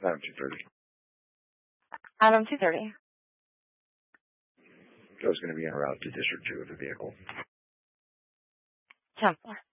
Adam 230. Adam 230. I was going to be en route to District 2 of the vehicle. 10-4.